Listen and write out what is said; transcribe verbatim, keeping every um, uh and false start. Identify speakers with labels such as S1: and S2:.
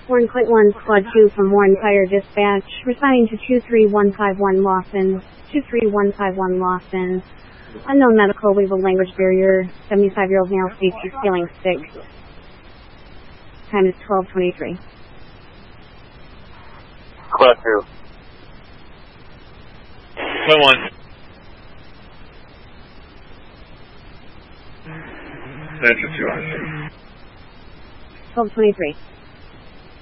S1: Warren Quit one, Squad two from Warren Fire Dispatch, responding to two three one five one Lawson, two three one five one Lawson. Unknown medical, legal language barrier, seventy-five-year-old male speaks is feeling sick. Time is twelve twenty-three.
S2: Squad two.
S3: Squad one.
S4: That's just two on
S1: twelve twenty-three.